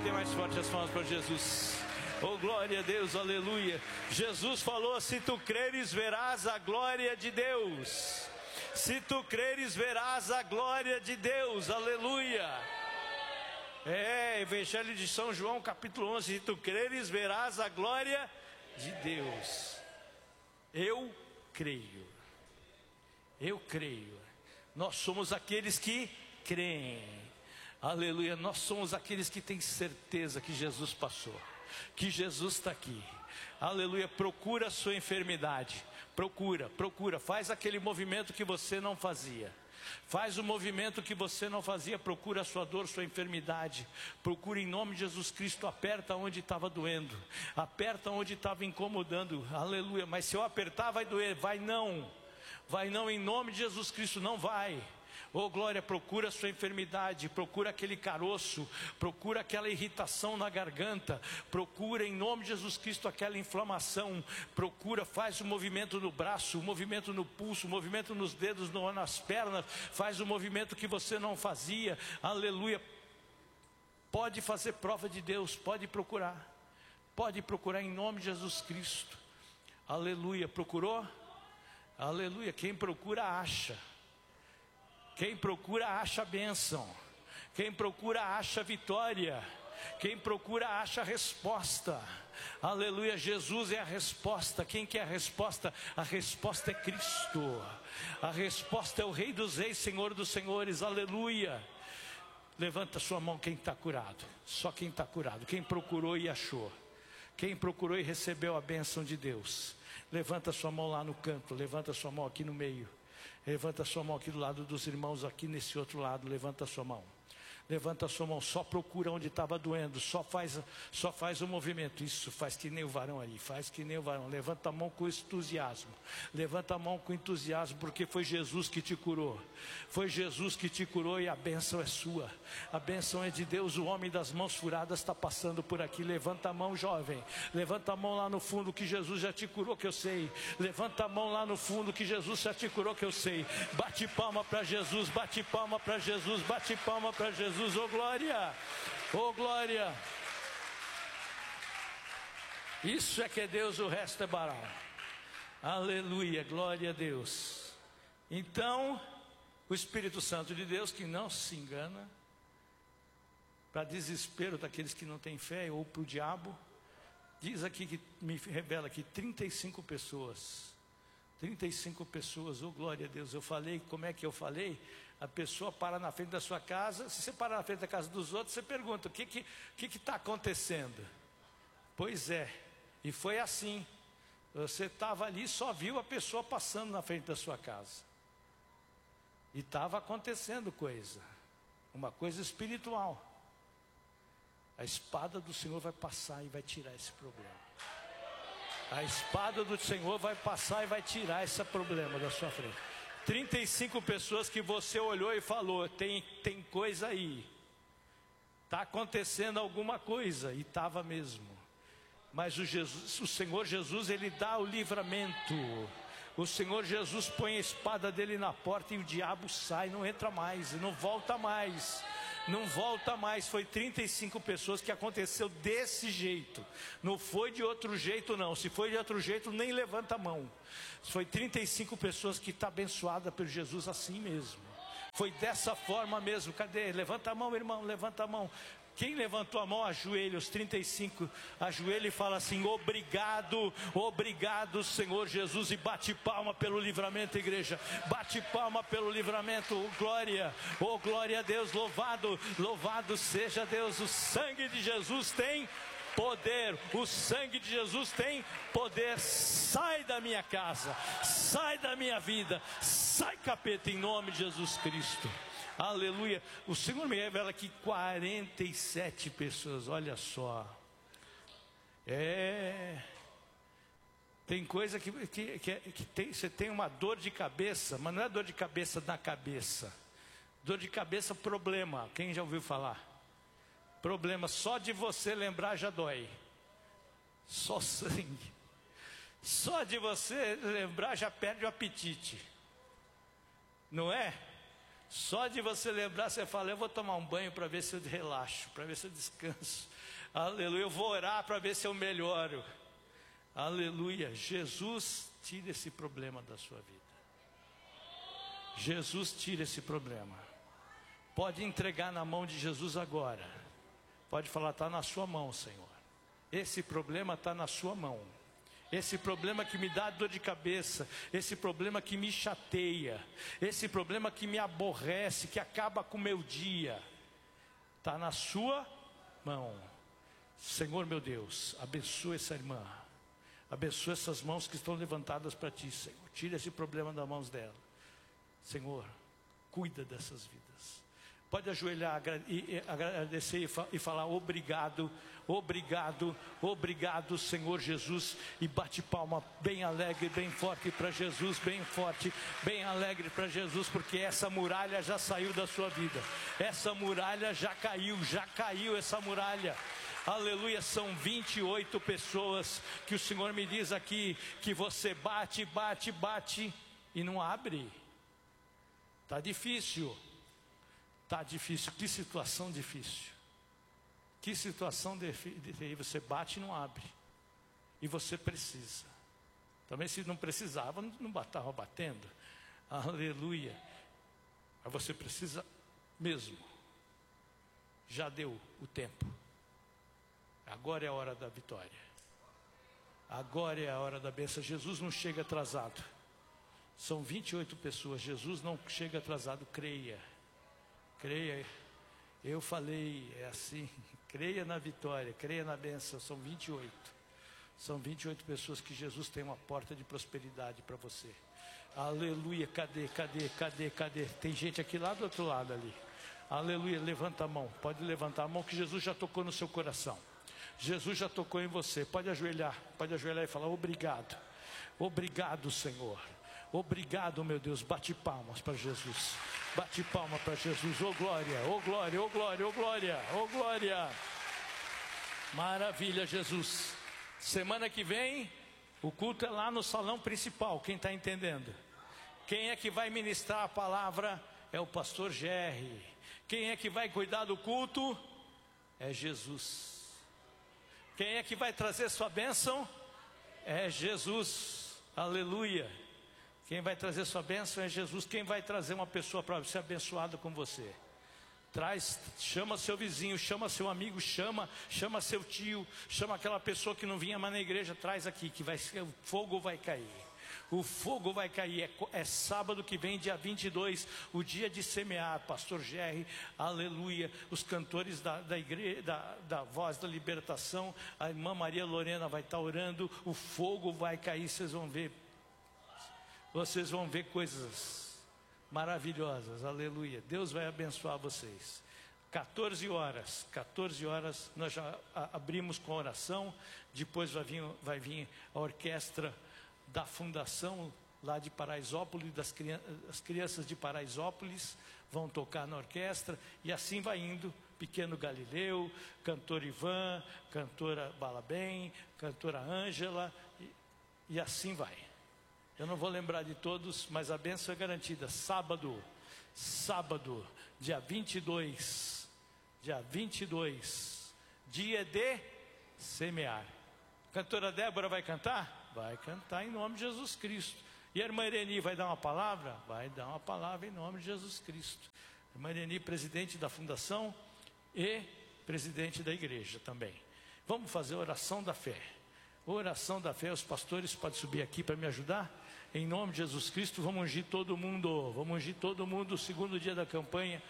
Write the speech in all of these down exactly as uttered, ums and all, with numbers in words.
Dê mais forte as palmas para Jesus. Oh, glória a Deus, aleluia. Jesus falou: se tu creres, verás a glória de Deus. Se tu creres, verás a glória de Deus, aleluia. É, Evangelho de São João, capítulo onze. Se tu creres, verás a glória de Deus. Eu creio. Eu creio. Nós somos aqueles que creem. Aleluia. Nós somos aqueles que têm certeza que Jesus passou, que Jesus está aqui. Aleluia. Procura a sua enfermidade. Procura, procura. Faz aquele movimento que você não fazia. Faz o movimento que você não fazia. Procura a sua dor, sua enfermidade. Procura em nome de Jesus Cristo. Aperta onde estava doendo. Aperta onde estava incomodando. Aleluia. Mas se eu apertar vai doer. Vai não. Vai não, em nome de Jesus Cristo, não vai. Oh, glória, procura a sua enfermidade, procura aquele caroço, procura aquela irritação na garganta, procura em nome de Jesus Cristo aquela inflamação, procura, faz o movimento no braço, o movimento no pulso, o movimento nos dedos, no, nas pernas, faz o movimento que você não fazia, aleluia. Pode fazer prova de Deus, pode procurar, pode procurar em nome de Jesus Cristo, aleluia. Procurou? Aleluia. Quem procura acha. Quem procura acha bênção. Quem procura acha vitória. Quem procura acha resposta. Aleluia. Jesus é a resposta. Quem quer a resposta? A resposta é Cristo. A resposta é o Rei dos Reis, Senhor dos Senhores. Aleluia. Levanta sua mão quem está curado. Só quem está curado. Quem procurou e achou. Quem procurou e recebeu a bênção de Deus. Levanta sua mão lá no canto. Levanta sua mão aqui no meio. Levanta sua mão aqui do lado dos irmãos, aqui nesse outro lado. Levanta sua mão. Levanta sua mão, só procura onde estava doendo. Só faz, só faz o movimento. Isso, faz que nem o varão aí. Faz que nem o varão. Levanta a mão com entusiasmo. Levanta a mão com entusiasmo, porque foi Jesus que te curou. Foi Jesus que te curou e a bênção é sua. A bênção é de Deus. O homem das mãos furadas está passando por aqui. Levanta a mão, jovem. Levanta a mão lá no fundo que Jesus já te curou, que eu sei. Levanta a mão lá no fundo que Jesus já te curou, que eu sei. Bate palma para Jesus. Bate palma para Jesus. Bate palma para Jesus. Oh, glória, oh, glória. Isso é que é Deus, o resto é Baal. Aleluia, glória a Deus. Então, o Espírito Santo de Deus, que não se engana, para desespero daqueles que não têm fé, ou para o diabo, diz aqui, que me revela que trinta e cinco pessoas, trinta e cinco pessoas, oh glória a Deus. Eu falei, como é que eu falei? A pessoa para na frente da sua casa. Se você parar na frente da casa dos outros, você pergunta, o que que que que está acontecendo? Pois é, e foi assim. Você estava ali, só viu a pessoa passando na frente da sua casa. E estava acontecendo coisa, uma coisa espiritual. A espada do Senhor vai passar e vai tirar esse problema. A espada do Senhor vai passar e vai tirar esse problema da sua frente. trinta e cinco pessoas que você olhou e falou, tem, tem coisa aí. Está acontecendo alguma coisa. E estava mesmo. Mas o, Jesus, o Senhor Jesus, Ele dá o livramento. O Senhor Jesus põe a espada dele na porta e o diabo sai, não entra mais, não volta mais. Não volta mais. Foi trinta e cinco pessoas que aconteceu desse jeito. Não foi de outro jeito não. Se foi de outro jeito, nem levanta a mão. Foi trinta e cinco pessoas que está abençoada por Jesus assim mesmo. Foi dessa forma mesmo. Cadê? Levanta a mão, irmão, levanta a mão. Quem levantou a mão, ajoelha, os trinta e cinco, ajoelha e fala assim, obrigado, obrigado Senhor Jesus, e bate palma pelo livramento, igreja, bate palma pelo livramento, oh glória, oh glória a Deus, louvado, louvado seja Deus. O sangue de Jesus tem poder, o sangue de Jesus tem poder. Sai da minha casa, sai da minha vida, sai capeta, em nome de Jesus Cristo. Aleluia. O Senhor me revela que quarenta e sete pessoas, olha só. É. Tem coisa que, que, que, que tem, você tem uma dor de cabeça, mas não é dor de cabeça na cabeça. Dor de cabeça, problema. Quem já ouviu falar? Problema, só de você lembrar já dói. Só sangue. Só de você lembrar já perde o apetite. Não é? Só de você lembrar, você fala, eu vou tomar um banho para ver se eu relaxo, para ver se eu descanso. Aleluia, eu vou orar para ver se eu melhoro. Aleluia, Jesus tira esse problema da sua vida. Jesus tira esse problema. Pode entregar na mão de Jesus agora. Pode falar, está na sua mão, Senhor. Esse problema está na sua mão. Esse problema que me dá dor de cabeça, esse problema que me chateia, esse problema que me aborrece, que acaba com o meu dia, está na sua mão. Senhor meu Deus, abençoa essa irmã, abençoa essas mãos que estão levantadas para ti, Senhor. Tira esse problema das mãos dela. Senhor, cuida dessas vidas. Pode ajoelhar e agradecer e falar obrigado, obrigado, obrigado, Senhor Jesus. E bate palma bem alegre, bem forte para Jesus, bem forte, bem alegre para Jesus, porque essa muralha já saiu da sua vida. Essa muralha já caiu, já caiu essa muralha. Aleluia, são vinte e oito pessoas que o Senhor me diz aqui que você bate, bate, bate e não abre. Está difícil. Está difícil, que situação difícil. Que situação difícil. Você bate e não abre. E você precisa. Também se não precisava, não estava batendo. Aleluia. Mas você precisa mesmo. Já deu o tempo. Agora é a hora da vitória. Agora é a hora da bênção. Jesus não chega atrasado. São vinte e oito pessoas. Jesus não chega atrasado, creia. Creia, eu falei, é assim, creia na vitória, creia na bênção, são vinte e oito. São vinte e oito pessoas que Jesus tem uma porta de prosperidade para você. Aleluia, cadê, cadê, cadê, cadê? Tem gente aqui lá do outro lado ali. Aleluia, levanta a mão, pode levantar a mão que Jesus já tocou no seu coração. Jesus já tocou em você, pode ajoelhar, pode ajoelhar e falar obrigado. Obrigado, Senhor. Obrigado, meu Deus, bate palmas para Jesus. Bate palma para Jesus, oh glória, oh glória, oh glória, oh glória, oh glória. Maravilha, Jesus. Semana que vem, o culto é lá no salão principal, quem está entendendo? Quem é que vai ministrar a palavra? É o pastor Jerry. Quem é que vai cuidar do culto? É Jesus. Quem é que vai trazer sua bênção? É Jesus, aleluia. Quem vai trazer sua bênção é Jesus. Quem vai trazer uma pessoa para ser abençoada com você? Traz, chama seu vizinho, chama seu amigo, chama, chama seu tio, chama aquela pessoa que não vinha mais na igreja, traz aqui, que vai, o fogo vai cair. O fogo vai cair, é, é sábado que vem, dia vinte e dois, o dia de semear, pastor Jerry, aleluia, os cantores da, da igreja, da, da Voz da Libertação, a irmã Maria Lorena vai estar orando, o fogo vai cair, vocês vão ver. Vocês vão ver coisas maravilhosas, aleluia. Deus vai abençoar vocês. quatorze horas, quatorze horas, nós já abrimos com oração. Depois vai vir, vai vir a orquestra da fundação lá de Paraisópolis, das crianças, as crianças de Paraisópolis vão tocar na orquestra. E assim vai indo, Pequeno Galileu, cantor Ivan, cantora Balabem, cantora Ângela, e, e assim vai. Eu não vou lembrar de todos, mas a bênção é garantida. Sábado, sábado, dia vinte e dois, dia vinte e dois, dia de semear. Cantora Débora vai cantar? Vai cantar em nome de Jesus Cristo. E a irmã Ireni vai dar uma palavra? Vai dar uma palavra em nome de Jesus Cristo. A irmã Ireni, presidente da fundação e presidente da igreja também. Vamos fazer a oração da fé. Oração da fé, os pastores podem subir aqui para me ajudar? Em nome de Jesus Cristo, vamos ungir todo mundo, vamos ungir todo mundo, segundo dia da campanha,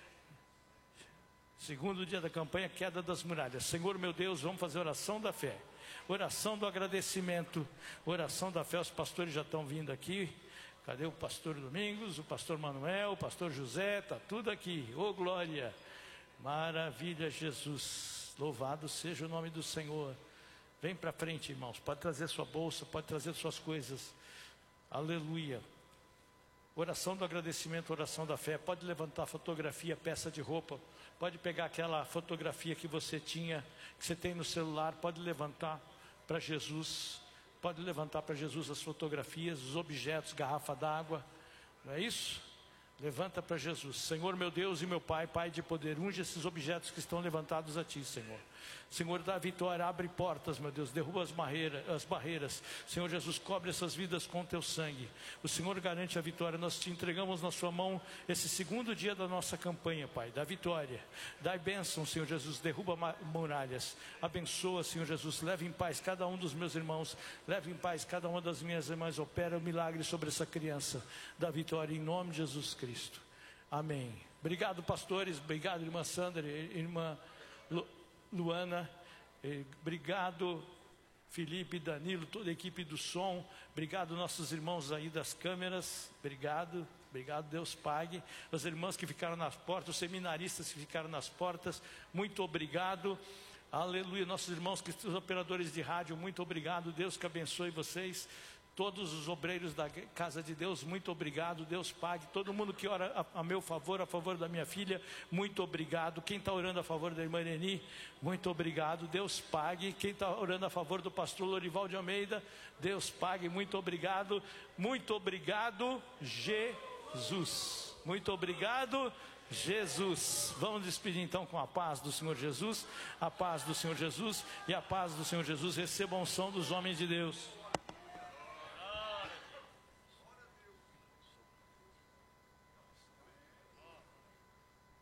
segundo dia da campanha, queda das muralhas. Senhor meu Deus, vamos fazer oração da fé, oração do agradecimento, oração da fé, os pastores já estão vindo aqui. Cadê o pastor Domingos, o pastor Manuel, o pastor José, está tudo aqui, ô glória, maravilha Jesus, louvado seja o nome do Senhor. Vem para frente, irmãos, pode trazer sua bolsa, pode trazer suas coisas. Aleluia. Oração do agradecimento, oração da fé. Pode levantar fotografia, peça de roupa. Pode pegar aquela fotografia que você tinha, que você tem no celular. Pode levantar para Jesus. Pode levantar para Jesus as fotografias, os objetos, garrafa d'água. Não é isso? Levanta para Jesus. Senhor meu Deus e meu Pai, Pai de poder, unge esses objetos que estão levantados a Ti, Senhor. Senhor, dá vitória, abre portas, meu Deus, derruba as barreiras, as barreiras. Senhor Jesus, cobre essas vidas com Teu sangue. O Senhor garante a vitória. Nós Te entregamos na Sua mão esse segundo dia da nossa campanha, Pai. Dá vitória, dá bênção, Senhor Jesus, derruba muralhas. Abençoa, Senhor Jesus, leve em paz cada um dos meus irmãos, leve em paz cada uma das minhas irmãs. Opera o milagre sobre essa criança. Dá vitória em nome de Jesus Cristo. Amém. Obrigado, pastores. Obrigado, irmã Sandra, irmã Lu... Luana, eh, obrigado Felipe, Danilo, toda a equipe do som, obrigado nossos irmãos aí das câmeras, obrigado, obrigado, Deus pague, as irmãs que ficaram nas portas, os seminaristas que ficaram nas portas, muito obrigado, aleluia, nossos irmãos, que os operadores de rádio, muito obrigado, Deus que abençoe vocês. Todos os obreiros da casa de Deus, muito obrigado, Deus pague. Todo mundo que ora a, a meu favor, a favor da minha filha, muito obrigado. Quem está orando a favor da irmã Neni, muito obrigado, Deus pague. Quem está orando a favor do pastor Lorival de Almeida, Deus pague, muito obrigado. Muito obrigado, Jesus. Muito obrigado, Jesus. Vamos despedir então com a paz do Senhor Jesus. A paz do Senhor Jesus e a paz do Senhor Jesus. Receba a unção dos homens de Deus.